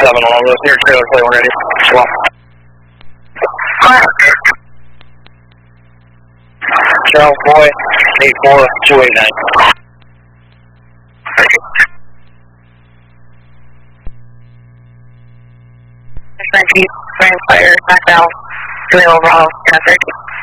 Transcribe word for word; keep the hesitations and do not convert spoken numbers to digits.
seven along those near trailer play one ready. Well. Charles Boy, eight four two eight nine. Frankie, Frank Fire, back down, Trail Bravo, traffic.